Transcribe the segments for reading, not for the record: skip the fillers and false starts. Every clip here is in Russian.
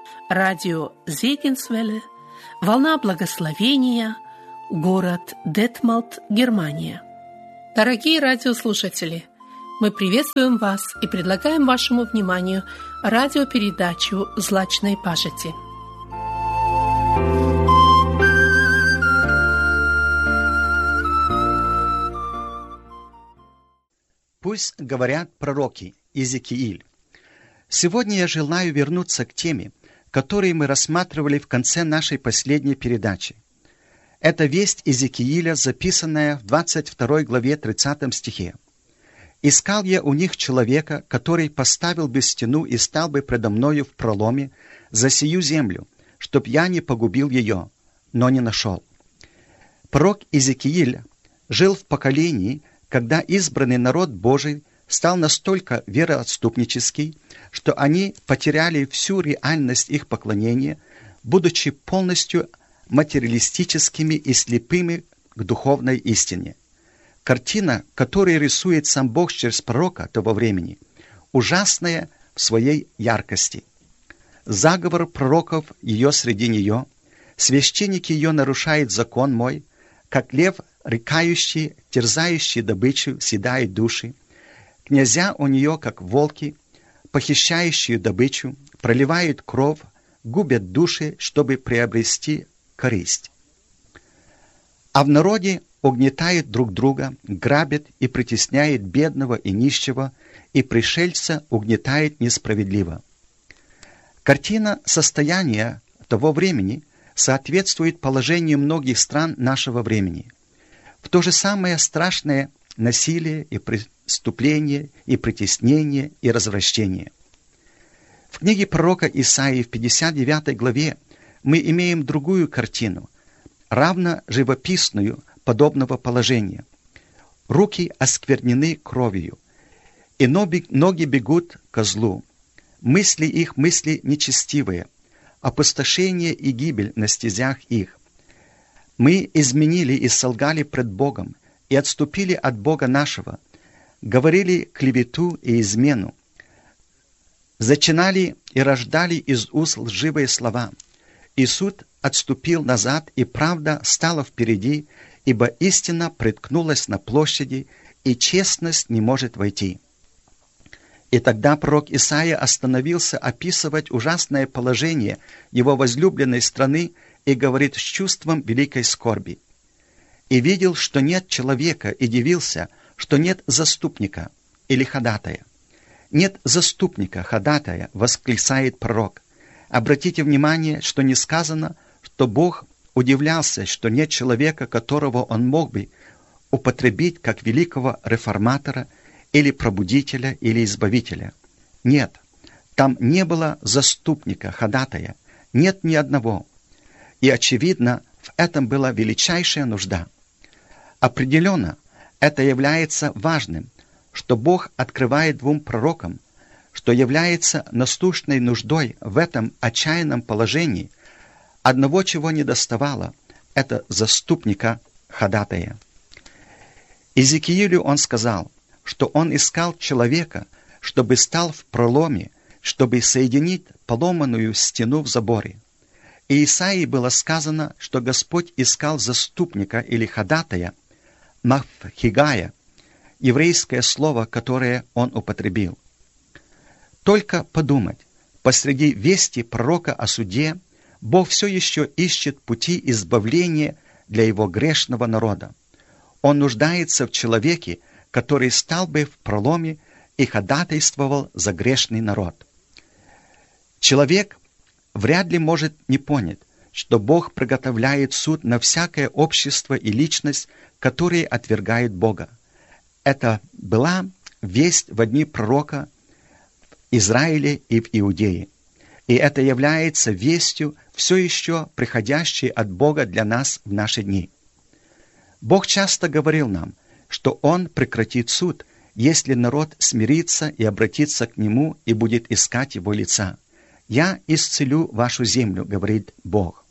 радио Зегенсвелле, волна благословения, город Детмалт, Германия. Дорогие радиослушатели, мы приветствуем вас и предлагаем вашему вниманию радиопередачу «Злачной пажити». Пусть говорят пророки. Иезекииль. Сегодня я желаю вернуться к теме, которую мы рассматривали в конце нашей последней передачи. Это весть Иезекииля, записанная в 22 главе 30 стихе. «Искал я у них человека, который поставил бы стену и стал бы предо мною в проломе за сию землю, чтоб я не погубил ее, но не нашел». Пророк Иезекииль жил в поколении, когда избранный народ Божий стал настолько вероотступнический, что они потеряли всю реальность их поклонения, будучи полностью материалистическими и слепыми к духовной истине. Картина, которую рисует сам Бог через пророка того времени, ужасная в своей яркости. Заговор пророков ее среди нее, священники ее нарушают закон мой, как лев, рыкающий, терзающий добычу, съедает души. Князья у нее, как волки, похищающие добычу, проливают кровь, губят души, чтобы приобрести корысть. А в народе угнетают друг друга, грабят и притесняют бедного и нищего, и пришельца угнетают несправедливо. Картина состояния того времени соответствует положению многих стран нашего времени. В то же самое страшное насилие и преступление, и притеснение, и развращение. В книге пророка Исаии в 59 главе мы имеем другую картину, равно живописную подобного положения. Руки осквернены кровью, и ноги бегут ко злу. Мысли их мысли нечестивые, опустошение и гибель на стезях их. Мы изменили и солгали пред Богом, и отступили от Бога нашего, говорили клевету и измену, зачинали и рождали из уст лживые слова, и суд отступил назад, и правда стала впереди, ибо истина приткнулась на площади, и честность не может войти». И тогда пророк Исаия остановился описывать ужасное положение его возлюбленной страны и говорит с чувством великой скорби. «И видел, что нет человека, и дивился, что нет заступника или ходатая». «Нет заступника, ходатая», — восклицает пророк. Обратите внимание, что не сказано, что Бог удивлялся, что нет человека, которого он мог бы употребить как великого реформатора или пробудителя или избавителя. Нет, там не было заступника, ходатая, нет ни одного. И, очевидно, в этом была величайшая нужда. Определенно, это является важным, что Бог открывает двум пророкам, что является насущной нуждой в этом отчаянном положении. Одного, чего не доставало, это заступника, ходатая. Иезекиилю он сказал, что он искал человека, чтобы стал в проломе, чтобы соединить поломанную стену в заборе. И Исаии было сказано, что Господь искал заступника или ходатая, мафхигая, еврейское слово, которое он употребил. Только подумать, посреди вести пророка о суде, Бог все еще ищет пути избавления для его грешного народа. Он нуждается в человеке, который стал бы в проломе и ходатайствовал за грешный народ. Человек вряд ли может не понять, что Бог приготовляет суд на всякое общество и личность, которые отвергают Бога. Это была весть в дни пророка в Израиле и в Иудее. И это является вестью, все еще приходящей от Бога для нас в наши дни. Бог часто говорил нам, что Он прекратит суд, если народ смирится и обратится к Нему и будет искать Его лица. «Я исцелю вашу землю», — говорит Бог.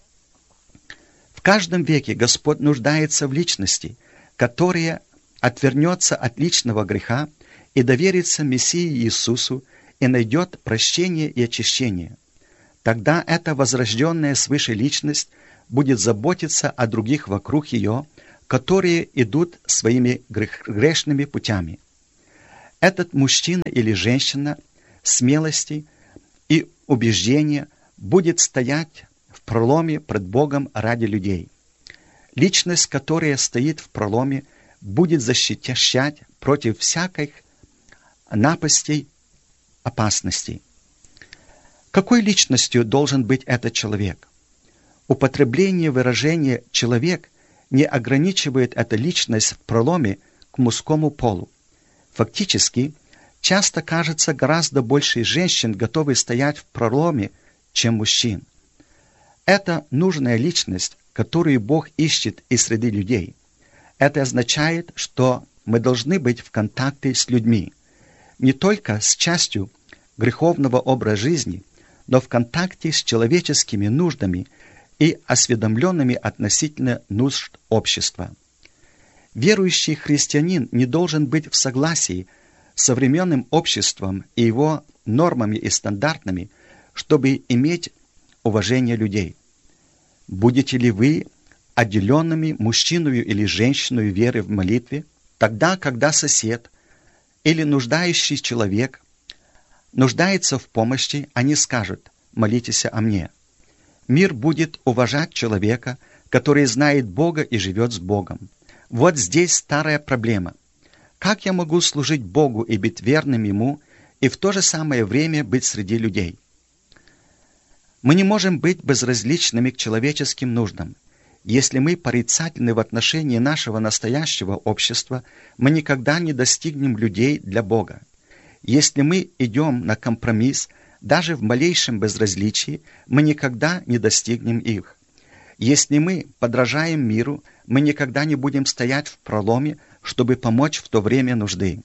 В каждом веке Господь нуждается в личности, которая отвернется от личного греха и доверится Мессии Иисусу и найдет прощение и очищение. Тогда эта возрожденная свыше личность будет заботиться о других вокруг ее, которые идут своими грешными путями. Этот мужчина или женщина смелости и убеждения будет стоять в проломе пред Богом ради людей. Личность, которая стоит в проломе, будет защищать против всяких напастей, опасностей. Какой личностью должен быть этот человек? Употребление выражения «человек» не ограничивает эту личность в проломе к мужскому полу. Фактически, часто кажется гораздо больше женщин готовы стоять в проломе, чем мужчин. Это нужная личность, которую Бог ищет из среды людей. Это означает, что мы должны быть в контакте с людьми, не только с частью греховного образа жизни, но в контакте с человеческими нуждами и осведомленными относительно нужд общества. Верующий христианин не должен быть в согласии с современным обществом и его нормами и стандартами, чтобы иметь уважение людей. Будете ли вы отделенными мужчиной или женщиной веры в молитве, тогда, когда сосед или нуждающий человек нуждается в помощи, они скажут: «Молитесь о мне». Мир будет уважать человека, который знает Бога и живет с Богом. Вот здесь старая проблема. Как я могу служить Богу и быть верным Ему, и в то же самое время быть среди людей? Мы не можем быть безразличными к человеческим нуждам. Если мы порицательны в отношении нашего настоящего общества, мы никогда не достигнем людей для Бога. Если мы идем на компромисс, даже в малейшем безразличии, мы никогда не достигнем их. Если мы подражаем миру, мы никогда не будем стоять в проломе, чтобы помочь в то время нужды.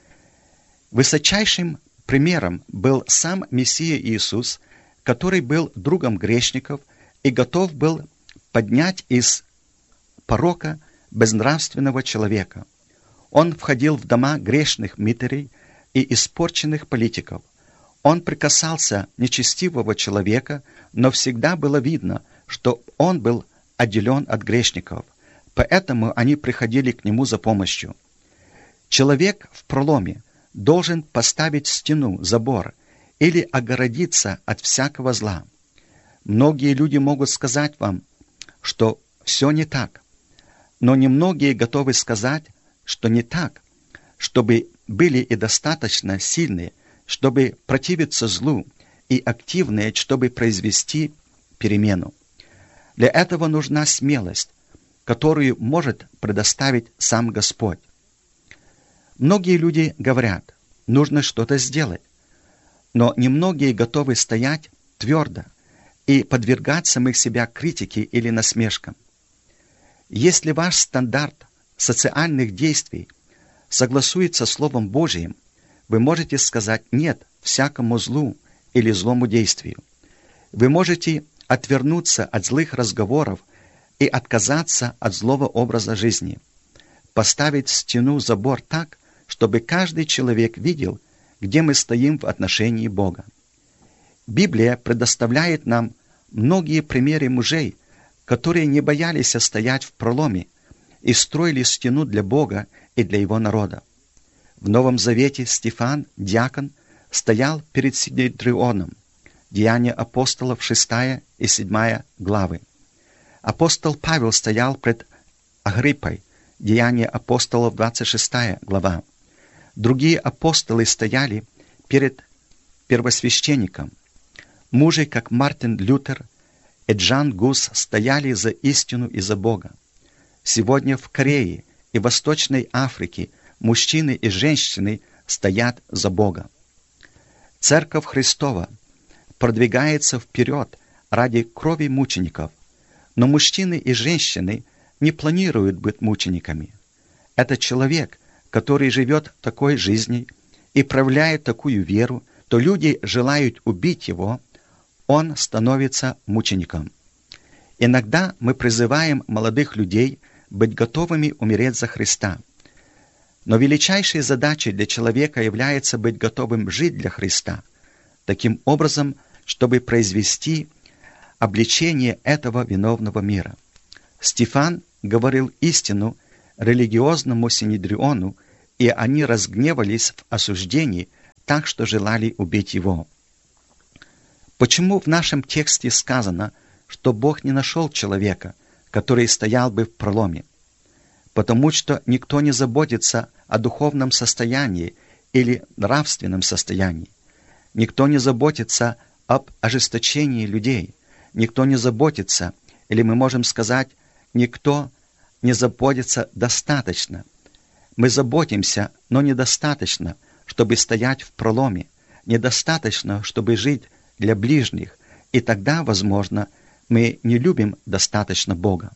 Высочайшим примером был сам Мессия Иисус, который был другом грешников и готов был поднять из порока безнравственного человека. Он входил в дома грешных мытарей и испорченных политиков. Он прикасался нечестивого человека, но всегда было видно, что он был отделен от грешников, поэтому они приходили к нему за помощью. Человек в проломе должен поставить стену, забор, или огородиться от всякого зла. Многие люди могут сказать вам, что все не так, но немногие готовы сказать, что не так, чтобы были и достаточно сильные, чтобы противиться злу, и активные, чтобы произвести перемену. Для этого нужна смелость, которую может предоставить сам Господь. Многие люди говорят: нужно что-то сделать, но немногие готовы стоять твердо и подвергать самих себя критике или насмешкам. Если ваш стандарт социальных действий согласуется с Словом Божиим, вы можете сказать «нет» всякому злу или злому действию. Вы можете отвернуться от злых разговоров и отказаться от злого образа жизни. Поставить стену, забор так, чтобы каждый человек видел, где мы стоим в отношении Бога. Библия предоставляет нам многие примеры мужей, которые не боялись стоять в проломе и строили стену для Бога и для Его народа. В Новом Завете Стефан, диакон, стоял перед Синедрионом. Деяния апостолов 6 и 7 главы. Апостол Павел стоял пред Агриппой. Деяния апостолов 26 глава. Другие апостолы стояли перед первосвященником. Мужи, как Мартин Лютер и Джан Гус, стояли за истину и за Бога. Сегодня в Корее и Восточной Африке мужчины и женщины стоят за Бога. Церковь Христова продвигается вперед ради крови мучеников, но мужчины и женщины не планируют быть мучениками. Это человек, который живет такой жизнью и проявляет такую веру, то люди желают убить его, он становится мучеником. Иногда мы призываем молодых людей быть готовыми умереть за Христа. Но величайшей задачей для человека является быть готовым жить для Христа. Таким образом, чтобы произвести обличение этого виновного мира. Стефан говорил истину религиозному синедриону, и они разгневались в осуждении, так что желали убить его. Почему в нашем тексте сказано, что Бог не нашел человека, который стоял бы в проломе? Потому что никто не заботится о духовном состоянии или нравственном состоянии. Никто не заботится об ожесточении людей. Никто не заботится, или мы можем сказать, никто не заботится достаточно. Мы заботимся, но недостаточно, чтобы стоять в проломе, недостаточно, чтобы жить для ближних, и тогда, возможно, мы не любим достаточно Бога.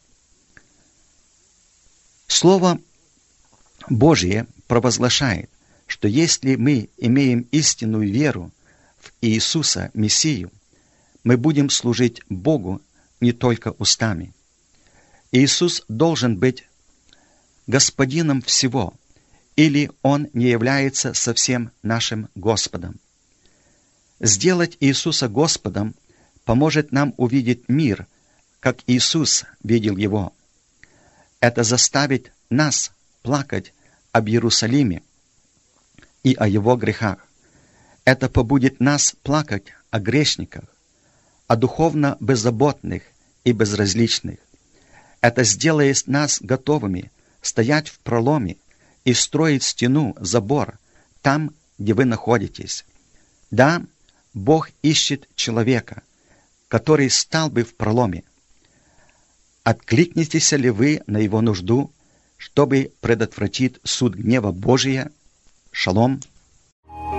Слово Божье провозглашает, что если мы имеем истинную веру в Иисуса, Мессию, мы будем служить Богу не только устами. Иисус должен быть Господином всего, или Он не является совсем нашим Господом. Сделать Иисуса Господом поможет нам увидеть мир, как Иисус видел его. Это заставит нас плакать об Иерусалиме и о его грехах. Это побудит нас плакать о грешниках, о духовно беззаботных и безразличных. Это сделает нас готовыми стоять в проломе и строить стену, забор, там, где вы находитесь. Да, Бог ищет человека, который стал бы в проломе. Откликнетесь ли вы на его нужду, чтобы предотвратить суд гнева Божия? Шалом.